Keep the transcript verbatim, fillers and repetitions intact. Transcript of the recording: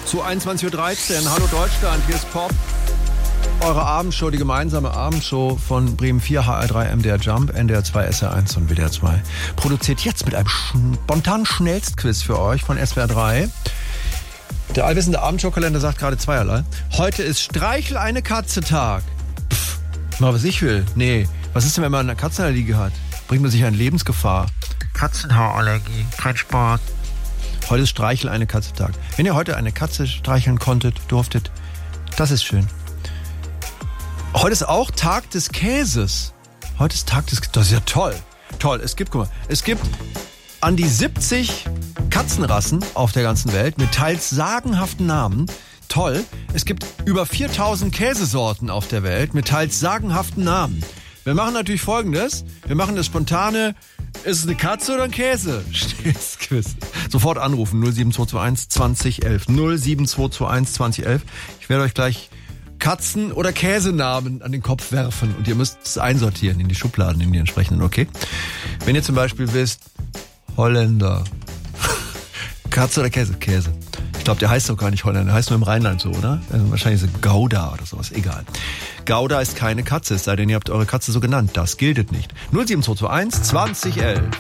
zu einundzwanzig Uhr dreizehn. Hallo Deutschland, hier ist Pop. Eure Abendshow, die gemeinsame Abendshow von Bremen vier, H R drei, M D R Jump, N D R zwei, S R eins und W D R zwei. Produziert jetzt mit einem spontanen Schnellstquiz für euch von S W R drei. Der allwissende Abendshow-Kalender sagt gerade zweierlei. Heute ist Streichel eine Katze-Tag. Pff, mal was ich will. Nee, was ist denn, wenn man eine Katzenallergie hat? Bringt man sich in Lebensgefahr. Katzenhaarallergie, kein Spaß. Heute ist Streichel eine Katze-Tag. Wenn ihr heute eine Katze streicheln konntet, durftet, das ist schön. Heute ist auch Tag des Käses. Heute ist Tag des Käses. Das ist ja toll. Toll. Es gibt, guck mal, es gibt an die siebzig Katzenrassen auf der ganzen Welt mit teils sagenhaften Namen. Toll. Es gibt über viertausend Käsesorten auf der Welt mit teils sagenhaften Namen. Wir machen natürlich Folgendes. Wir machen das spontane, ist es eine Katze oder ein Käse? Quiz. Sofort anrufen. null sieben zwei zwei eins zwanzig elf. null sieben zwei zwei eins zwanzig elf. Ich werde euch gleich Katzen- oder Käsenamen an den Kopf werfen und ihr müsst es einsortieren in die Schubladen, in die entsprechenden, okay? Wenn ihr zum Beispiel wisst, Holländer. Katze oder Käse? Käse. Ich glaube, der heißt doch gar nicht Holländer, der heißt nur im Rheinland so, oder? Also wahrscheinlich so Gouda oder sowas, egal. Gouda ist keine Katze, es sei denn, ihr habt eure Katze so genannt. Das gilt nicht. null sieben zwei zwei eins zwanzig elf.